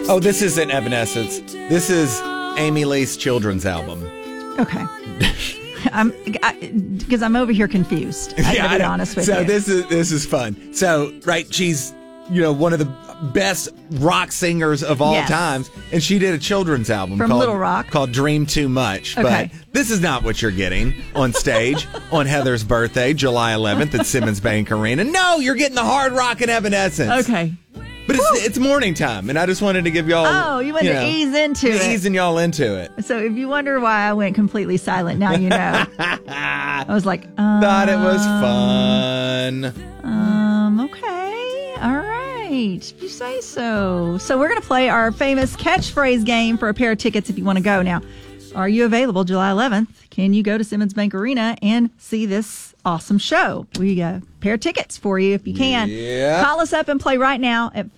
Oh, this isn't Evanescence. This is Amy Lee's children's album. Okay. Because I'm over here confused. I gotta be honest with you. So this is fun. So, right, she's one of the best rock singers of all times, and she did a children's album from Little Rock called Dream Too Much. Okay. But this is not what you're getting on stage on Heather's birthday, July 11th at Simmons Bank Arena. No, you're getting the hard rock and Evanescence. Okay. But it's morning time, and I just wanted to give y'all... Oh, you wanted to ease into it. Easing y'all into it. So if you wonder why I went completely silent, now you know. I was like, Thought it was fun. Okay. All right. You say so. So we're going to play our famous catchphrase game for a pair of tickets if you want to go. Now, are you available July 11th? Can you go to Simmons Bank Arena and see this awesome show? We got a pair of tickets for you if you can. Yeah. Call us up and play right now at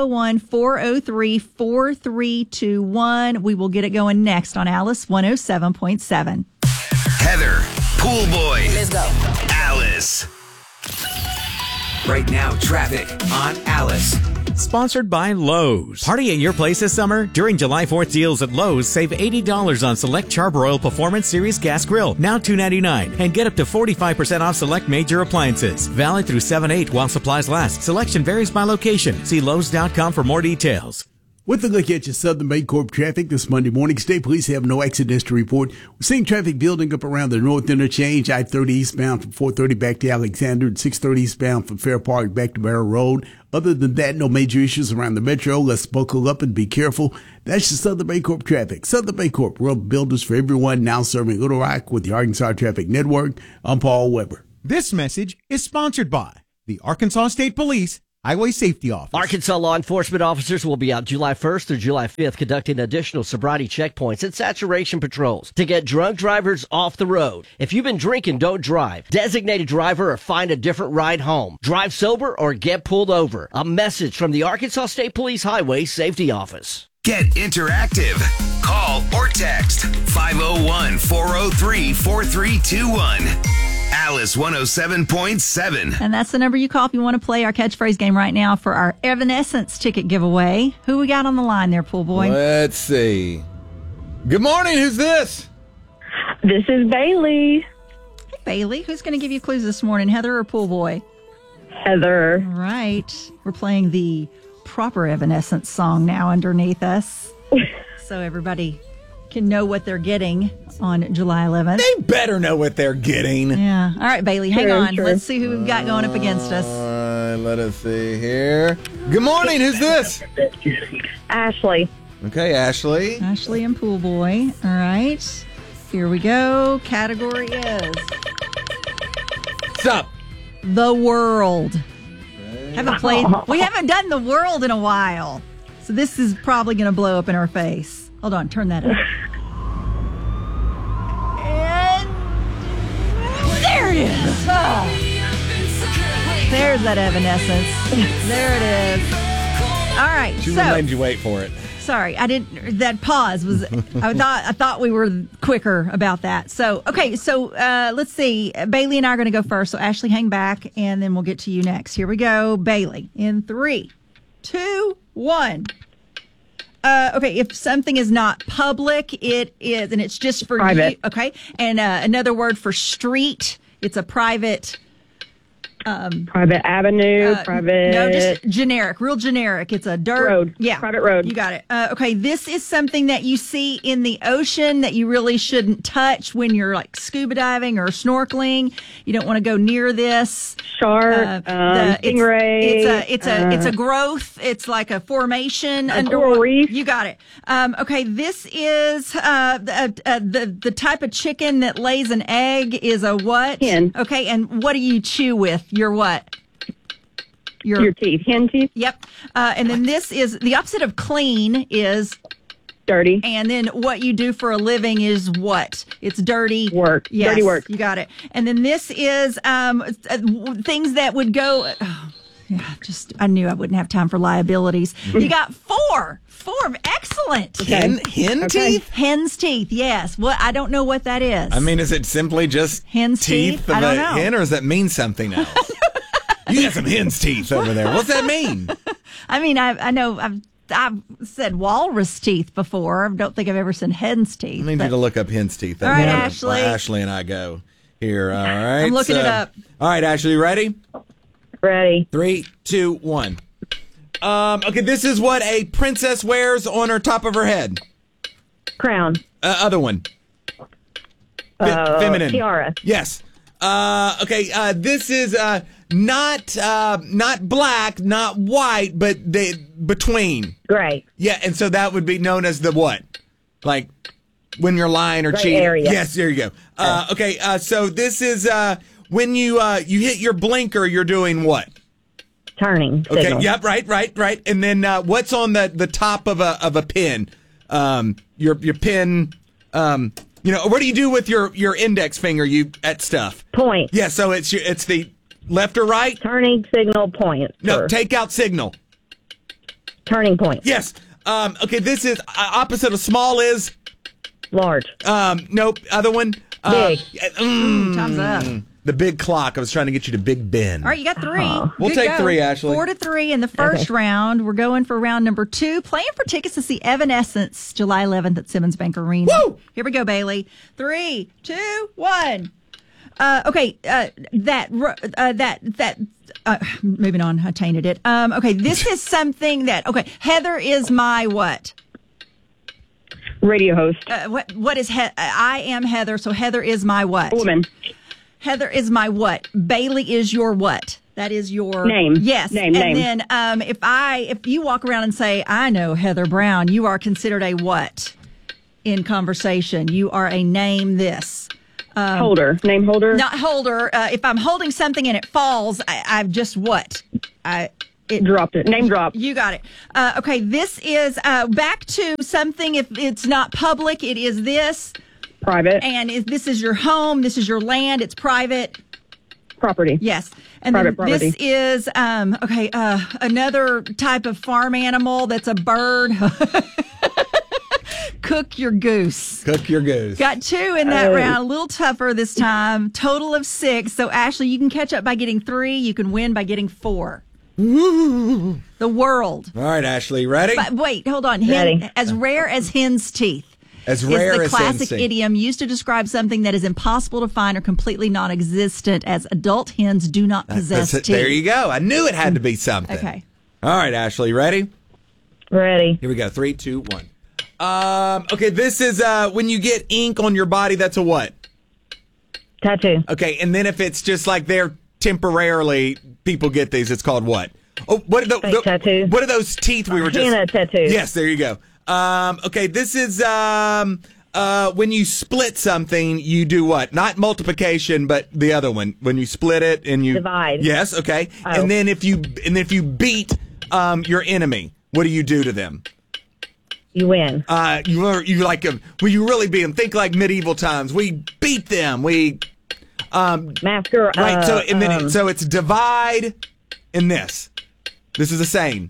501-403-4321. We will get it going next on Alice 107.7. Heather, Pool Boy. Let's go. Alice. Right now, traffic on Alice. Sponsored by Lowe's. Party at your place this summer? During July 4th deals at Lowe's, save $80 on select Charbroil Performance Series gas grill, now $2.99, and get up to 45% off select major appliances. Valid through 7/8 while supplies last. Selection varies by location. See Lowe's.com for more details. With a look at your Southern Bancorp traffic this Monday morning, state police have no accidents to report. We're seeing traffic building up around the North Interchange, I-30 eastbound from 430 back to Alexander, and 630 eastbound from Fair Park back to Barrow Road. Other than that, no major issues around the metro. Let's buckle up and be careful. That's your Southern Bancorp traffic. Southern Bancorp, world builders for everyone, now serving Little Rock with the Arkansas Traffic Network. I'm Paul Weber. This message is sponsored by the Arkansas State Police Highway Safety Office. Arkansas law enforcement officers will be out July 1st through July 5th conducting additional sobriety checkpoints and saturation patrols to get drunk drivers off the road. If you've been drinking, don't drive. Designate a driver or find a different ride home. Drive sober or get pulled over. A message from the Arkansas State Police Highway Safety Office. Get interactive. Call or text 501-403-4321. Alice 107.7. And that's the number you call if you want to play our catchphrase game right now for our Evanescence ticket giveaway. Who we got on the line there, Pool Boy? Let's see. Good morning. Who's this? This is Bailey. Hey, Bailey. Who's going to give you clues this morning, Heather or Pool Boy? Heather. All right. We're playing the proper Evanescence song now underneath us. So everybody can know what they're getting on July 11th. They better know what they're getting. Yeah. All right, Bailey, hang on. Sure. Let's see who we've got going up against us. Let us see here. Good morning. Who's this? Ashley. Okay, Ashley. Ashley and Pool Boy. All right. Here we go. Category is What's up? the world. We haven't done the world in a while. So this is probably going to blow up in our face. Hold on, turn that up. And there it is. Oh. There's that Evanescence. There it is. All right. She made you wait for it. Sorry, I didn't. That pause was. I thought we were quicker about that. So okay. So let's see. Bailey and I are going to go first. So Ashley, hang back, and then we'll get to you next. Here we go, Bailey. In 3, 2, 1. Okay, if something is not public, it is, and it's just for private. you. Okay, and another word for street. It's a private. Private avenue, private... No, just generic, real generic. It's a dirt... Road. Yeah. Private road. You got it. Okay, this is something that you see in the ocean that you really shouldn't touch when you're like scuba diving or snorkeling. You don't want to go near this. Shark, stingray. It's a growth. It's like a formation. Coral reef. You got it. Okay, this is the type of chicken that lays an egg is a what? Hen. Okay, and what do you chew with? Your what? Your teeth. Hen teeth. Yep. And then this is the opposite of clean is dirty. And then what you do for a living is what? It's dirty work. Yes, dirty work. You got it. And then this is things that would go. Oh, yeah, I knew I wouldn't have time for liabilities. You got 4. Excellent. Hen teeth? Hen's teeth, yes. What? I don't know what that is. I mean, is it simply just hen's teeth of I don't a know. hen, or does that mean something else? You got some hen's teeth over there. What's that mean? I mean, I know I've I've said walrus teeth before. I don't think I've ever said hen's teeth. I need you to look up hen's teeth. All right, Ashley. Ashley and I go here. All right. I'm looking it up. All right, Ashley, you ready? Ready. 3, 2, 1. Okay, this is what a princess wears on her top of her head. Crown. Other one. Feminine. Tiara. Yes. Okay. This is not black, not white, but between. Gray. Yeah, and so that would be known as the what? Like when you're lying or Gray cheating. area. Yes, there you go. Okay. So this is when you hit your blinker, you're doing what? Turning. Okay. Signal. Yep. Right. And then what's on the top of a pin? Your pin. What do you do with your index finger? You at stuff. Point. Yeah. So it's the left or right? Turning signal point. No. Sure. Take out signal. Turning point. Yes. Okay. This is opposite of small is Large. Nope. Other one. Big. Time's up. The big clock. I was trying to get you to Big Ben. All right, you got 3. We'll Good take go. 3, Ashley. 4-3 in the first round. We're going for round number 2. Playing for tickets to see Evanescence July 11th at Simmons Bank Arena. Woo! Here we go, Bailey. 3, 2, 1. Moving on. I tainted it. Okay, this is something that. Okay, Heather is my what? Radio host. What is I am Heather, so Heather is my what? Woman. Heather is my what? Bailey is your what? That is your name. Yes. Name. And then if you walk around and say, I know Heather Brown, you are considered a what in conversation? You are a name this. Holder. Name holder. Not holder. If I'm holding something and it falls, I've just what? Dropped it. Name drop. You got it. Okay, this is back to something. If it's not public, it is this. Private. And this is your home. This is your land. It's private. Property. Yes. And Private then property. this is, another type of farm animal that's a bird. Cook your goose. Cook your goose. Got 2 in that round. A little tougher this time. Total of 6. So, Ashley, you can catch up by getting 3. You can win by getting 4. Ooh. The world. All right, Ashley, ready? But wait, hold on. Ready. As rare as hen's teeth. As rare is the as classic hen's teeth. idiom used to describe something that is impossible to find or completely non-existent, as adult hens do not possess teeth. There you go. I knew it had to be something. Okay. All right, Ashley, ready? Ready. Here we go. 3, 2, 1. Okay, this is when you get ink on your body. That's a what? Tattoo. Okay, and then if it's just like there temporarily, people get these. It's called what? Oh, what are Fake tattoo. What are those teeth we were just? Henna tattoo. Yes, there you go. Okay, this is when you split something, you do what? Not multiplication, but the other one. When you split it and you divide. Yes, okay. Oh. And then if you beat your enemy, what do you do to them? You win. You like when you really beat them. Think like medieval times. We beat them. We Masker. right. So and then so it's divide in this. This is a saying.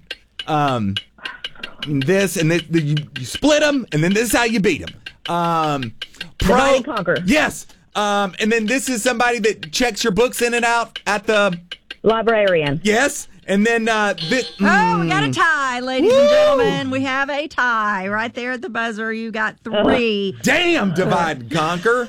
This and this, you split them, and then this is how you beat them. Divide and conquer. Yes. And then this is somebody that checks your books in and out at the librarian. Yes. And then this. We got a tie, ladies and gentlemen. We have a tie right there at the buzzer. You got 3. Damn, divide and conquer.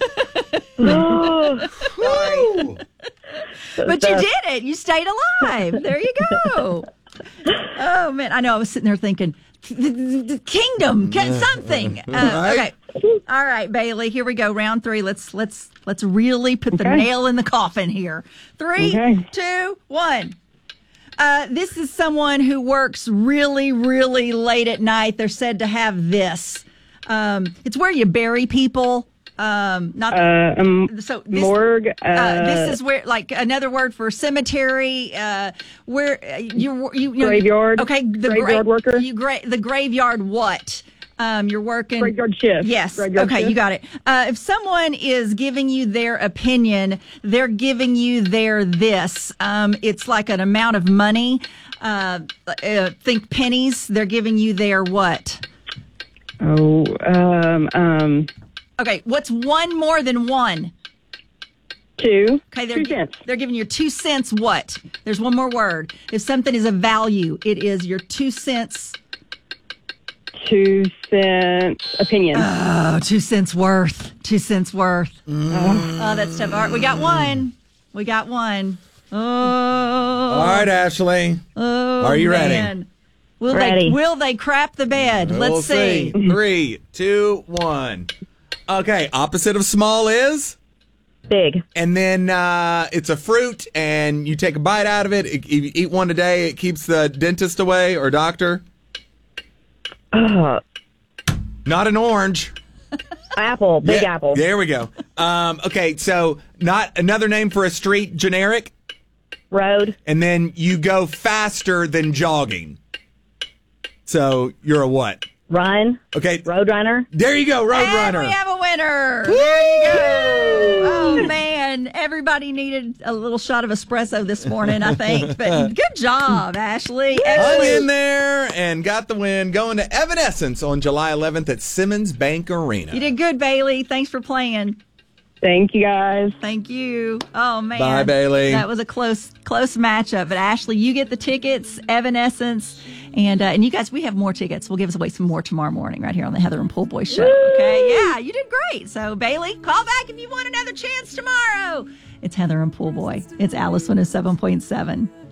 Sorry. But you did it. You stayed alive. There you go. Oh man, I know. I was sitting there thinking, the kingdom, something. Okay, all right, Bailey. Here we go. Round 3. Let's really put the nail in the coffin here. 3, 2, 1. This is someone who works really, really late at night. They're said to have this. It's where you bury people. So this, morgue. This is where, like, another word for cemetery. Where you graveyard. Okay, the graveyard worker. The graveyard. What? You're working graveyard shift. Yes. Graveyard okay, shift. you got it. If someone is giving you their opinion, they're giving you their this. It's like an amount of money. Think pennies. They're giving you their what? Okay, what's one more than 1? 2. Okay, 2 cents. They're giving you 2 cents. What? There's one more word. If something is of value, it is your 2 cents 2-cent opinion. Oh, 2 cents worth. 2 cents worth. Oh, that's tough. All right, we got one. Oh. All right, Ashley. Oh, Are you man. ready? Ready. Will they crap the bed? We'll Let's see. 3, 2, 1. Okay, opposite of small is? Big. And then it's a fruit, and you take a bite out of it. If you eat one a day, it keeps the dentist away or doctor. Not an orange. Apple. Big Yeah, apple. There we go. Okay, so not another name for a street, generic. Road. And then you go faster than jogging. So you're a what? Run. Okay. Road runner. There you go, Road And Runner. we have a winner. There you go. Oh, man. Everybody needed a little shot of espresso this morning, I think. But good job, Ashley. Hung Excellent. in there and got the win, going to Evanescence on July 11th at Simmons Bank Arena. You did good, Bailey. Thanks for playing. Thank you, guys. Thank you. Oh, man. Bye, Bailey. That was a close matchup. But, Ashley, you get the tickets, Evanescence. And you guys, we have more tickets. We'll give away some more tomorrow morning right here on the Heather and Pool Boy Show. Okay? Yeah, you did great. So, Bailey, call back if you want another chance tomorrow. It's Heather and Pool Boy. It's Alice 107.7.